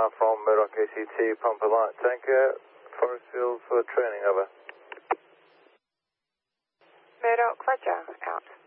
from Murdoch ACT, pump and light tanker, forest field for training, over. Murdoch, Roger, out.